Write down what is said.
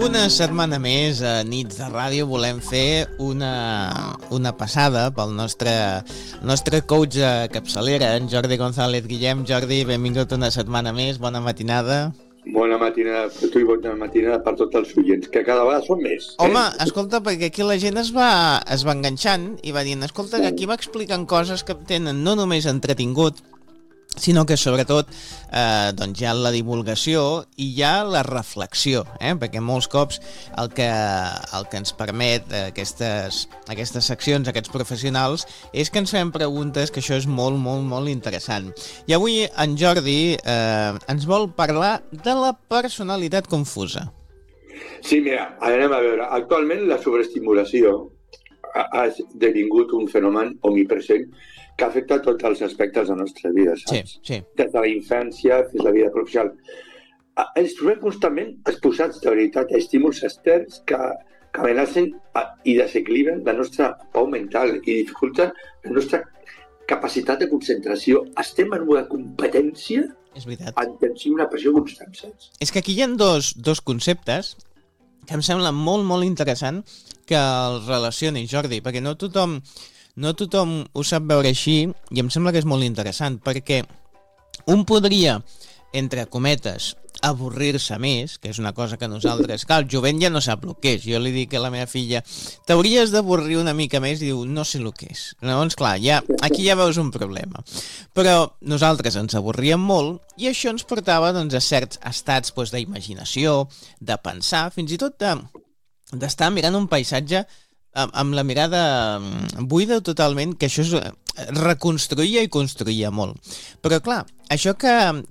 Una setmana més a Nits de Ràdio volem fer una passada pel nostre coach de capçalera, en Jordi González Guillem. Jordi, benvingut una setmana més, bona matinada. Bona matinada per tu i bona matinada per tots els oients, que cada vegada són més. Home, escolta, perquè aquí la gent es va enganxant i va dient, escolta, que aquí m'expliquen coses que tenen no només entretingut, sinó que sobretot doncs hi ha la divulgació i hi ha la reflexió, perquè molts cops el que ens permet aquestes seccions, aquests professionals, és que ens fem preguntes, que això és molt, molt, molt interessant. I avui en Jordi ens vol parlar de la personalitat confusa. Sí, mira, anem a veure. Actualment la sobreestimulació ha esdevingut un fenomen omnipresent que afecta tots els aspectes de la nostra vida, saps? Sí. Des de la infància fins a la vida professional. Ens trobem constantment exposats, de veritat, a estímuls externs que amenacen i desequilibren la nostra pau mental i dificulten la nostra capacitat de concentració. Estem en una competència en tensió, una pressió constant, saps? És que aquí hi ha dos conceptes que em sembla molt, molt interessant que els relacioni, Jordi, perquè no tothom ho sap veure així i em sembla que és molt interessant, perquè un podria, entre cometes, avorrir-se més, que és una cosa que nosaltres... Clar, el jovent ja no sap el que és. Jo li dic a la meva filla, t'hauries d'avorrir una mica més, i diu, no sé el que és. Llavors, clar, aquí ja veus un problema. Però nosaltres ens avorríem molt i això ens portava doncs, a certs estats d'imaginació, de pensar, fins i tot d'estar mirant un paisatge amb la mirada buida totalment, que això reconstruïa i construïa molt. Però clar, això que